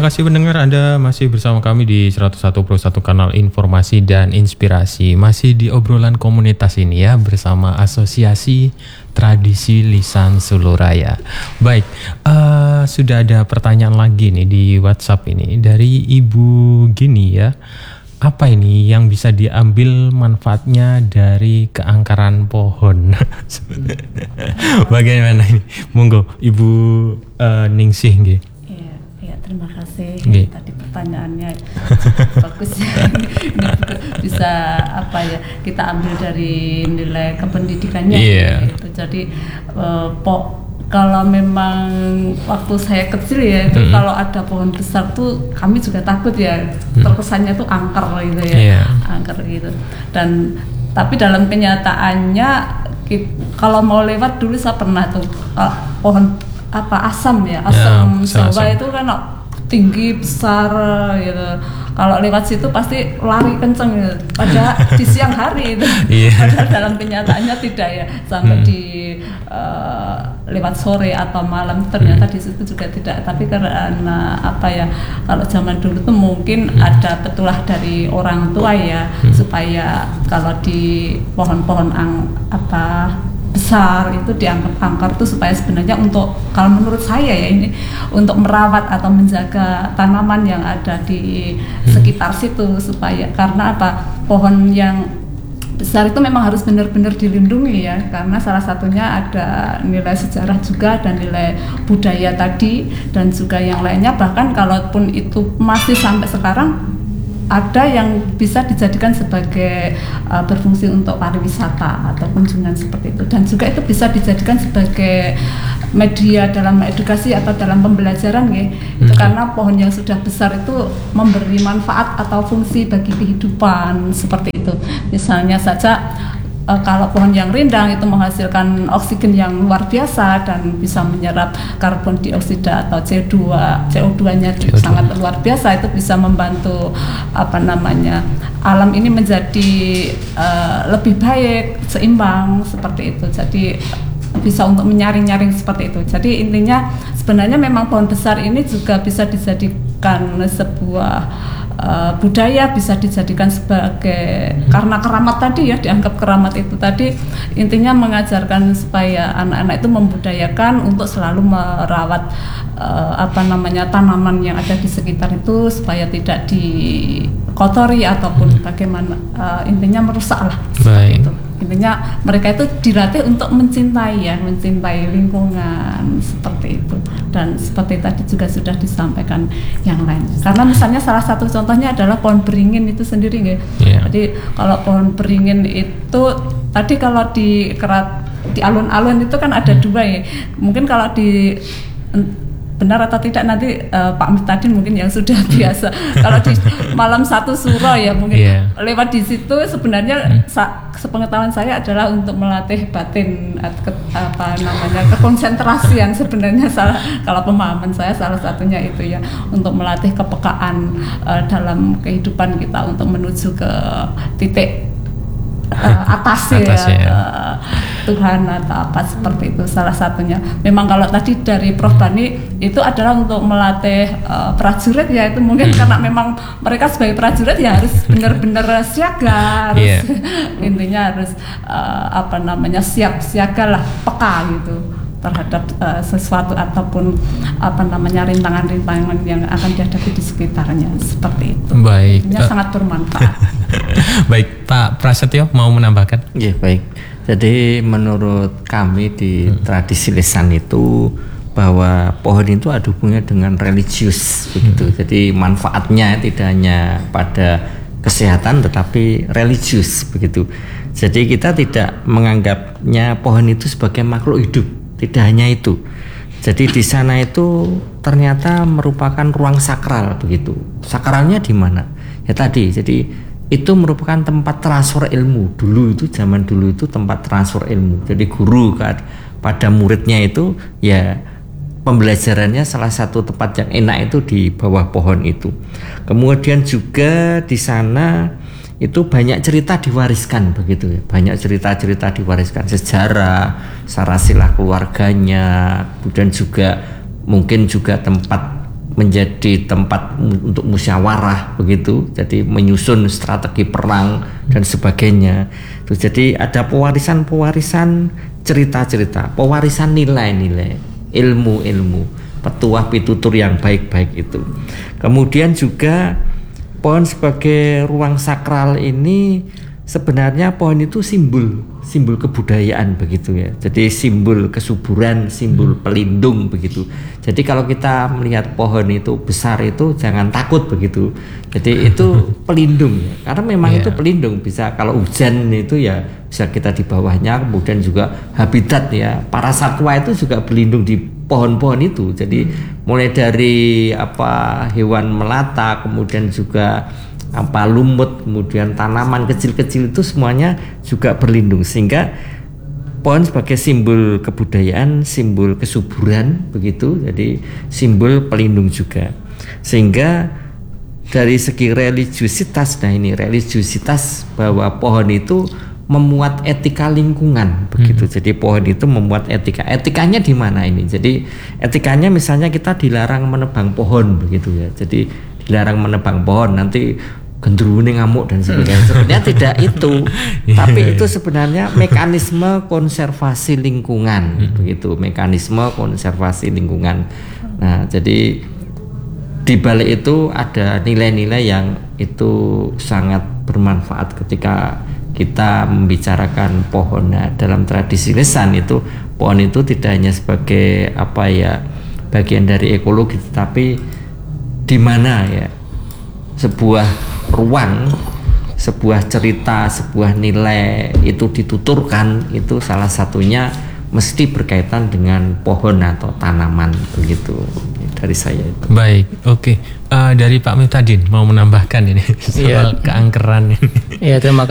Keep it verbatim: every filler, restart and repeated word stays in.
kasih pendengar, Anda masih bersama kami di seratus satu koma satu Kanal Informasi dan Inspirasi. Masih di obrolan komunitas ini ya, bersama Asosiasi Tradisi Lisan Solo Raya. Baik, uh, sudah ada pertanyaan lagi nih di WhatsApp ini dari Ibu Gini ya. Apa ini yang bisa diambil manfaatnya dari keangkaran pohon? Bagaimana ini? Monggo Ibu uh, Ningsih nggih. Iya, iya, terima kasih. Nggih. Tadi pertanyaannya bagus ya. Bisa apa ya? Kita ambil dari nilai kependidikannya. Iya. Gitu. Jadi uh, po kalau memang waktu saya kecil ya itu mm-hmm. kalau ada pohon besar tuh kami juga takut ya, terkesannya tuh angker gitu ya, yeah. angker gitu. Dan tapi dalam kenyataannya kita, kalau mau lewat dulu saya pernah tuh uh, pohon apa asam ya, asam yeah, Jawa itu kan tinggi besar gitu. Kalau lewat situ pasti lari kenceng gitu. Padahal di siang hari itu. Yeah. Padahal dalam kenyataannya tidak ya. Sampai hmm. di uh, lewat sore atau malam ternyata hmm. di situ juga tidak. Tapi karena apa ya? Kalau zaman dulu tuh mungkin hmm. ada petulah dari orang tua ya hmm. supaya kalau di pohon-pohon ang apa besar itu dianggap angker tuh supaya sebenarnya untuk, kalau menurut saya ya ini untuk merawat atau menjaga tanaman yang ada di sekitar situ, supaya karena apa, pohon yang besar itu memang harus benar-benar dilindungi ya, karena salah satunya ada nilai sejarah juga dan nilai budaya tadi dan juga yang lainnya. Bahkan kalaupun itu masih sampai sekarang ada yang bisa dijadikan sebagai uh, berfungsi untuk pariwisata atau kunjungan seperti itu, dan juga itu bisa dijadikan sebagai media dalam edukasi atau dalam pembelajaran ya. Itu hmm. karena pohon yang sudah besar itu memberi manfaat atau fungsi bagi kehidupan seperti itu. Misalnya saja Uh, kalau pohon yang rindang itu menghasilkan oksigen yang luar biasa dan bisa menyerap karbon dioksida atau C dua, C O dua-nya sangat luar biasa. Itu bisa membantu apa namanya alam ini menjadi uh, lebih baik, seimbang seperti itu. Jadi bisa untuk menyaring-nyaring seperti itu. Jadi intinya sebenarnya memang pohon besar ini juga bisa dijadikan sebuah Uh, budaya, bisa dijadikan sebagai hmm. karena keramat tadi ya, dianggap keramat itu tadi intinya mengajarkan supaya anak-anak itu membudayakan untuk selalu merawat uh, apa namanya tanaman yang ada di sekitar itu supaya tidak dikotori ataupun bagaimana, uh, intinya merusak lah. Baik. Itu intinya mereka itu dilatih untuk mencintai ya, mencintai lingkungan seperti itu. Dan seperti tadi juga sudah disampaikan yang lain. Karena misalnya salah satu contohnya adalah pohon beringin itu sendiri ya. Yeah. Jadi kalau pohon beringin itu tadi kalau di kerat di alun-alun itu kan ada hmm. dua ya. Mungkin kalau di benar atau tidak nanti uh, Pak Miftadin mungkin yang sudah biasa. Kalau di malam satu suro ya mungkin yeah. lewat di situ sebenarnya hmm. sa- sepengetahuan saya adalah untuk melatih batin ke, apa namanya kekonsentrasian sebenarnya salah, kalau pemahaman saya salah satunya itu ya, untuk melatih kepekaan uh, dalam kehidupan kita untuk menuju ke titik uh, atas, atas ya, ya. Uh, Tuhan atau apa seperti itu salah satunya. Memang kalau tadi dari Prof Bani itu adalah untuk melatih uh, prajurit ya, itu mungkin hmm. karena memang mereka sebagai prajurit ya harus benar-benar siaga, harus yeah. intinya harus uh, apa namanya siap siaga lah, peka gitu terhadap uh, sesuatu ataupun apa namanya rintangan-rintangan yang akan dihadapi di sekitarnya seperti itu. Baik. Ini uh, sangat bermanfaat. Baik, Pak Prasetyo mau menambahkan? Iya, baik. Jadi menurut kami di hmm. tradisi lisan itu bahwa pohon itu ada hubungannya dengan religius begitu. Hmm. Jadi manfaatnya tidak hanya pada kesehatan tetapi religius begitu. Jadi kita tidak menganggapnya pohon itu sebagai makhluk hidup. Tidak hanya itu. Jadi di sana itu ternyata merupakan ruang sakral begitu. Sakralnya di mana? Ya tadi. Jadi itu merupakan tempat transfer ilmu. Dulu itu zaman dulu itu tempat transfer ilmu. Jadi guru kan pada muridnya itu ya pembelajarannya salah satu tempat yang enak itu di bawah pohon itu. Kemudian juga di sana itu banyak cerita diwariskan begitu ya, banyak cerita-cerita diwariskan, sejarah, sarasilah keluarganya, kemudian juga mungkin juga tempat menjadi tempat untuk musyawarah begitu, jadi menyusun strategi perang dan sebagainya. Terus jadi ada pewarisan-pewarisan cerita-cerita, pewarisan nilai-nilai, ilmu-ilmu, petuah pitutur yang baik-baik itu. Kemudian juga pohon sebagai ruang sakral ini sebenarnya pohon itu simbol simbol kebudayaan begitu ya. Jadi simbol kesuburan, simbol pelindung begitu. Jadi kalau kita melihat pohon itu besar itu jangan takut begitu. Jadi itu pelindung ya. Karena memang yeah. itu pelindung, bisa kalau hujan itu ya bisa kita di bawahnya, kemudian juga habitat ya. Para satwa itu juga berlindung di pohon-pohon itu. Jadi mulai dari apa hewan melata, kemudian juga apa lumut, kemudian tanaman kecil-kecil itu semuanya juga berlindung, sehingga pohon sebagai simbol kebudayaan, simbol kesuburan begitu, jadi simbol pelindung juga. Sehingga dari segi religiusitas, nah ini religiusitas bahwa pohon itu memuat etika lingkungan begitu. Hmm. Jadi pohon itu memuat etika. Etikanya di mana ini? Jadi etikanya misalnya kita dilarang menebang pohon begitu ya. Jadi dilarang menebang pohon, nanti gendruwo ngamuk dan sebagainya. Sebenarnya tidak itu, tapi itu sebenarnya mekanisme konservasi lingkungan begitu, mekanisme konservasi lingkungan. Nah, jadi di balik itu ada nilai-nilai yang itu sangat bermanfaat ketika kita membicarakan pohon. Nah, dalam tradisi lisan itu pohon itu tidak hanya sebagai apa ya bagian dari ekologi, tapi di mana ya sebuah ruang, sebuah cerita, sebuah nilai itu dituturkan, itu salah satunya mesti berkaitan dengan pohon atau tanaman begitu. Dari saya itu. Baik, oke. Okay. Uh, dari Pak Miftadin mau menambahkan ini soal yeah. keangkeran ini. Iya, terima